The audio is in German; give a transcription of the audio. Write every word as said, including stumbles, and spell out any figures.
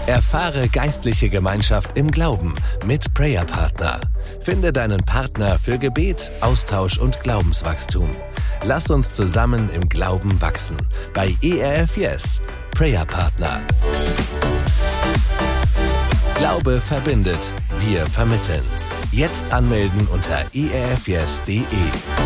Erfahre geistliche Gemeinschaft im Glauben mit Prayer Partner. Finde deinen Partner für Gebet, Austausch und Glaubenswachstum. Lass uns zusammen im Glauben wachsen. Bei E R F Yes, Prayer Partner. Glaube verbindet. Wir vermitteln. Jetzt anmelden unter e r f yes punkt d e.